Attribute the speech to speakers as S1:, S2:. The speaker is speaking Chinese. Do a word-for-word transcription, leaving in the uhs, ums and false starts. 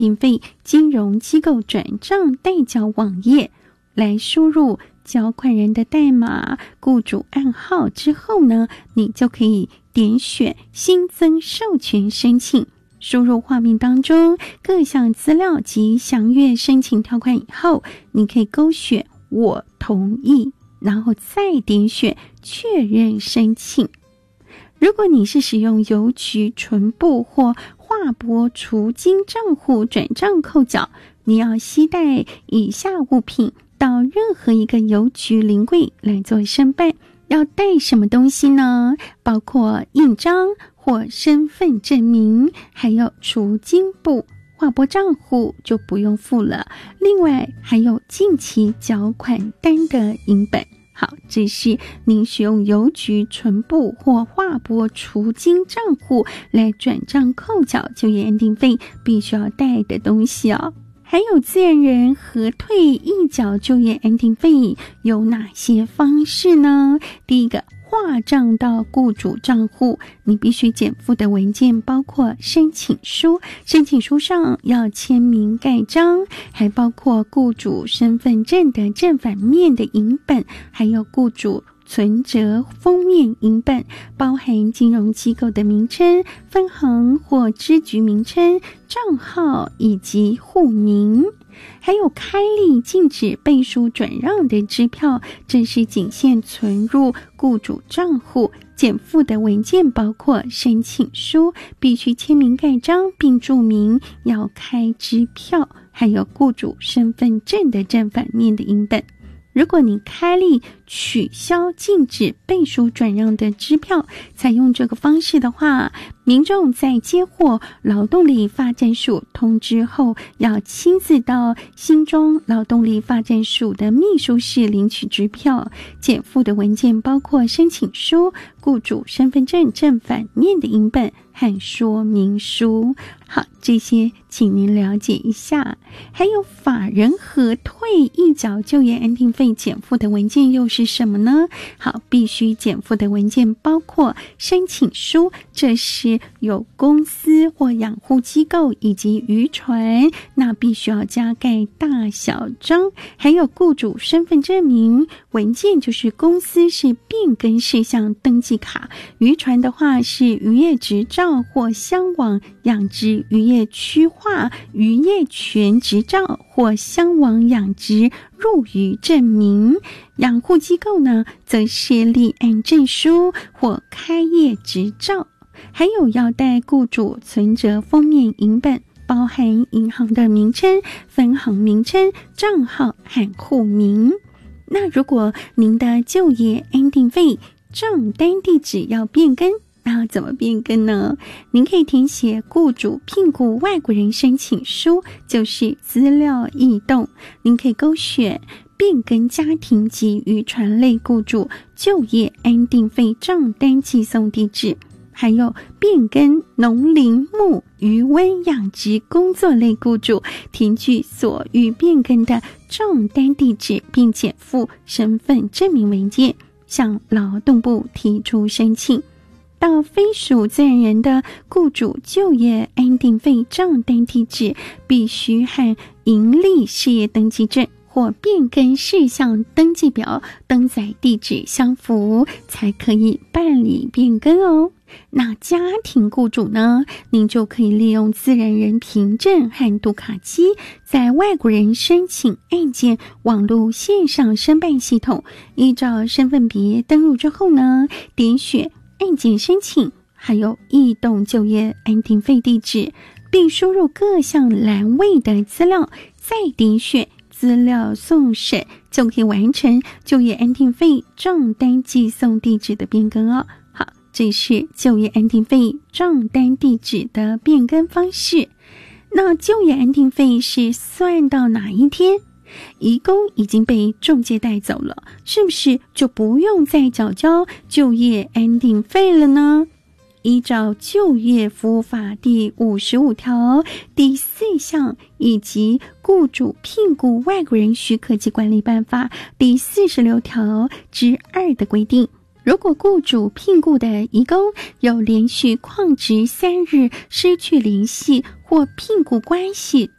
S1: 定费金融机构转账代缴网页，来输入缴款人的代码、雇主暗号之后呢，你就可以点选新增授权申请，输入画面当中各项资料及详阅申请条款以后，你可以勾选我同意，然后再点选确认申请。如果你是使用邮局存簿或划拨储金账户转账扣缴，你要携带以下物品到任何一个邮局临柜来做申办。要带什么东西呢？包括印章或身份证明，还有储金簿，划拨账户就不用付了。另外还有近期缴款单的影本。好，这是您使用邮局存簿或划拨储金账户来转账扣缴就业安定费必须要带的东西哦。还有自然人核退一缴就业安定费有哪些方式呢？第一个，划账到雇主账户，你必须减负的文件包括申请书，申请书上要签名盖章，还包括雇主身份证的正反面的影本，还有雇主存折封面影本，包含金融机构的名称、分行或支局名称、账号以及户名。还有开立禁止背书转让的支票，这是仅限存入雇主账户。减负的文件包括申请书，必须签名盖章并注明要开支票，还有雇主身份证的正反面的影本。如果你开立取消禁止背书转让的支票，采用这个方式的话，民众在接获劳动力发展署通知后，要亲自到新庄劳动力发展署的秘书室领取支票。减负的文件包括申请书、雇主身份证正反面的影本和说明书。好，这些请您了解一下。还有法人核退一缴就业安定费减负的文件又是什么呢？好，必须减负的文件包括申请书，这是有公司或养护机构以及渔船，那必须要加盖大小章。还有雇主身份证明文件，就是公司是变更事项登记卡，渔船的话是渔业执照或乡网养殖渔业区划渔业权执照或乡网养殖入渔证明。养护机构呢，则是立案证书或开业执照。还有要带雇主存折封面影本，包含银行的名称、分行名称、账号和户名。那如果您的就业安定费账单地址要变更，那怎么变更呢？您可以填写雇主聘雇外国人申请书，就是资料异动。您可以勾选变更家庭及渔船类雇主就业安定费账单寄送地址，还有变更农林牧渔温养殖工作类雇主，填具所欲变更的账单地址，并减负身份证明文件，向劳动部提出申请。到非属自然人的雇主就业安定费账单地址，必须和营利事业登记证或变更事项登记表登载地址相符，才可以办理变更哦。那家庭雇主呢，您就可以利用自然人凭证和读卡机，在外国人申请案件网络线上申办系统，依照身份别登录之后呢，点选案件申请，还有异动就业安定费地址，并输入各项栏位的资料，再点选资料送审，就可以完成就业安定费账单寄送地址的变更哦。好，这是就业安定费账单地址的变更方式。那就业安定费是算到哪一天？移工已经被仲介带走了，是不是就不用再缴交就业安定费了呢？依照就业服务法第五十五条第四项以及雇主聘雇外国人许可及管理办法第四十六条之二的规定， 如果雇主聘雇的移工有连续旷职三日、失去联系或聘雇关系